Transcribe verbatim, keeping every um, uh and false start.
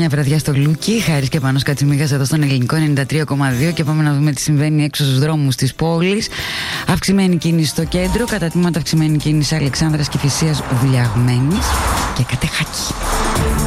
βραδιά στο Λούκι. Χάρης και Πάνος Κατσιμίγας εδώ στον Ελληνικό ενενήντα τρία κόμμα δύο. Και πάμε να δούμε τι συμβαίνει έξω στους δρόμους της πόλης. Αυξημένη κίνηση στο κέντρο. Κατά τμήματα αυξημένη κίνηση Αλεξάνδρας και Φυσίας Βουλιαγμένης και Κατεχάκη.